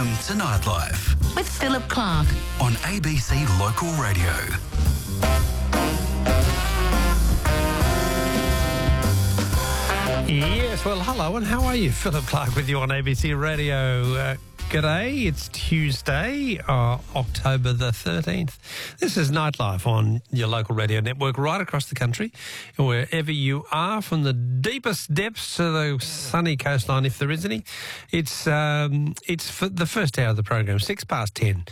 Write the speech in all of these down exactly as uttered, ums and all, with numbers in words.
Welcome to Nightlife with Philip Clark on A B C Local Radio. Yes, well, hello, and how are you? Philip Clark with you on A B C Radio. Uh, g'day, it's Tuesday, uh, October the thirteenth. This is Nightlife on your local radio network right across the country, wherever you are, from the deepest depths to the sunny coastline, if there is any. It's um, it's for the first hour of the program, six past ten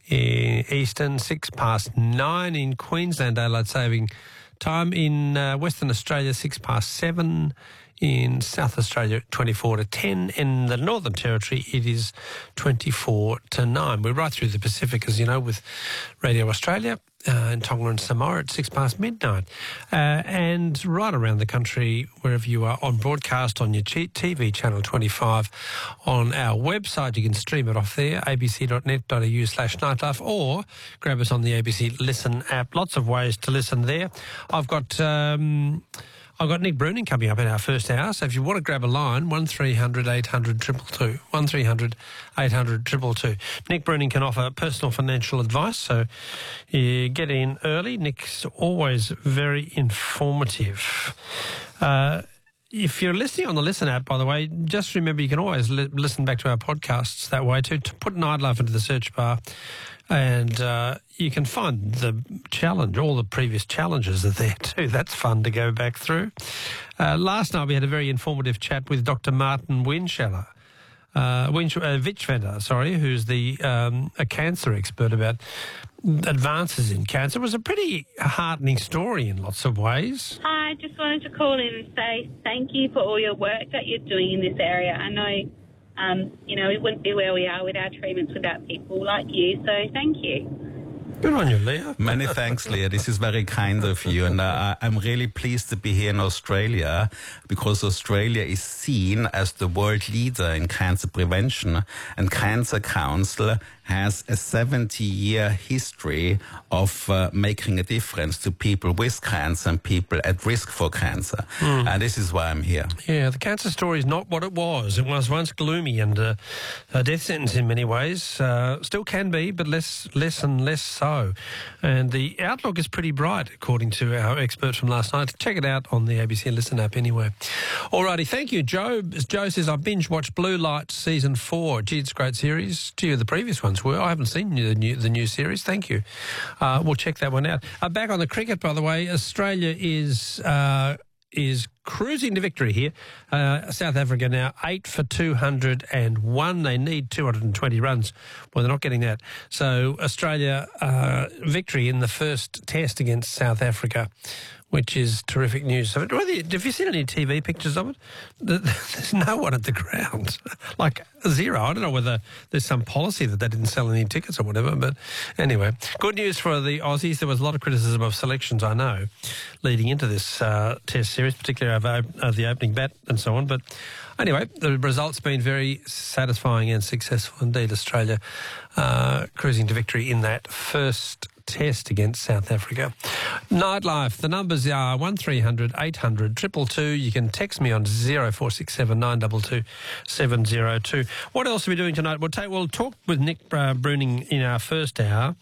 in Eastern, six past nine in Queensland Daylight Saving Time. In uh, Western Australia, six past seven. In South Australia, twenty-four to ten. In the Northern Territory, it is twenty-four to nine. We're right through the Pacific, as you know, with Radio Australia uh, and Tonga and Samoa at six past midnight. Uh, and right around the country, wherever you are, on broadcast on your T V channel twenty-five, on our website. You can stream it off there, a b c dot net dot a u slash nightlife, or grab us on the A B C Listen app. Lots of ways to listen there. I've got... Um, I've got Nick Bruning coming up in our first hour, so if you want to grab a line, one three hundred eight hundred two two two, one three hundred eight hundred two two two. Nick Bruning can offer personal financial advice, so you get in early. Nick's always very informative. Uh, if you're listening on the Listen app, by the way, just remember you can always li- listen back to our podcasts that way too. To put Nightlife into the search bar, and uh, you can find the challenge, all the previous challenges are there too. That's fun to go back through. Uh, last night we had a very informative chat with Doctor Martin Winscheller, uh, Winch- uh, Vichvender, sorry, who's the um, a cancer expert about advances in cancer. It was a pretty heartening story in lots of ways. Hi, just wanted to call in and say thank you for all your work that you're doing in this area. I know Um, you know, we wouldn't be where we are with our treatments without people like you, so thank you. Good on you, Leah. Many thanks, Leah. This is very kind of you. And uh, I'm really pleased to be here in Australia, because Australia is seen as the world leader in cancer prevention. And Cancer Council has a seventy-year history of uh, making a difference to people with cancer and people at risk for cancer. Mm. And this is why I'm here. Yeah, the cancer story is not what it was. It was once gloomy and uh, a death sentence in many ways. Uh, still can be, but less, less and less so. And the outlook is pretty bright, according to our expert from last night. Check it out on the A B C Listen app anyway. Alrighty, thank you, Joe. As Joe says, I binge-watched Blue Lights Season four. Gee, it's a great series. Gee, the previous ones were. I haven't seen the new, the new series. Thank you. Uh, we'll check that one out. Uh, back on the cricket, by the way, Australia is... Uh, is cruising to victory here. Uh, South Africa now eight for two hundred one. They need two hundred twenty runs. Well, they're not getting that. So Australia uh, victory in the first test against South Africa, which is terrific news. So, have you seen any T V pictures of it? There's no one at the ground, like zero. I don't know whether there's some policy that they didn't sell any tickets or whatever, but anyway, good news for the Aussies. There was a lot of criticism of selections, I know, leading into this uh, test series, particularly over uh, the opening bat and so on. But anyway, the result's been very satisfying and successful indeed. Australia uh, cruising to victory in that first test against South Africa. Nightlife, the numbers are one three hundred eight hundred two two two. You can text me on zero four six seven nine two two seven zero two. What else are we doing tonight? We'll, take, we'll talk with Nick uh, Bruning in our first hour.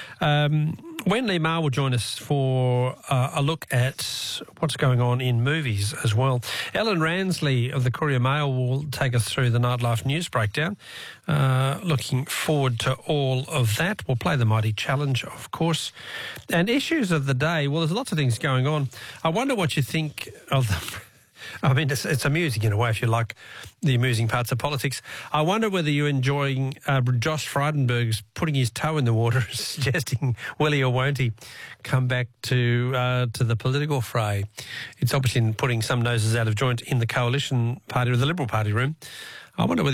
Um, Wendy Ma will join us for uh, a look at what's going on in movies as well. Ellen Ransley of the Courier Mail will take us through the Nightlife News Breakdown. Uh, looking forward to all of that. We'll play the Mighty Challenge, of course. And issues of the day, well, there's lots of things going on. I wonder what you think of them. I mean, it's, it's amusing in a way if you like the amusing parts of politics. I wonder whether you're enjoying uh, Josh Frydenberg's putting his toe in the water, suggesting will he or won't he come back to uh, to the political fray. It's obviously putting some noses out of joint in the coalition party or the Liberal Party room. I wonder whether